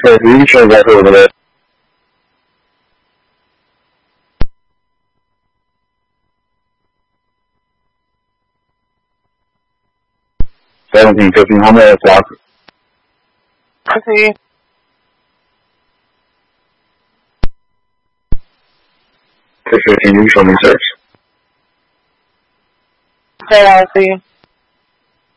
sir. You can show that over there. 1715, how many o'clock? I see you. Okay, 15, you can show me, sir. Okay, I see you.